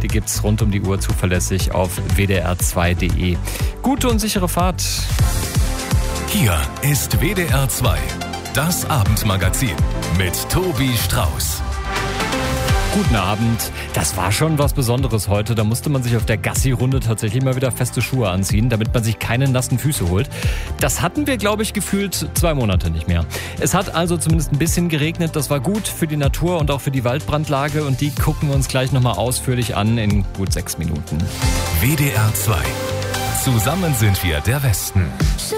Die gibt's rund um die Uhr zuverlässig auf wdr2.de. Gute und sichere Fahrt. Hier ist WDR 2, das Abendmagazin mit Tobi Strauß. Guten Abend. Das war schon was Besonderes heute. Da musste man sich auf der Gassi-Runde tatsächlich mal wieder feste Schuhe anziehen, damit man sich keine nassen Füße holt. Das hatten wir, glaube ich, gefühlt 2 Monate nicht mehr. Es hat also zumindest ein bisschen geregnet. Das war gut für die Natur und auch für die Waldbrandlage. Und die gucken wir uns gleich nochmal ausführlich an in gut 6 Minuten. WDR 2. Zusammen sind wir der Westen.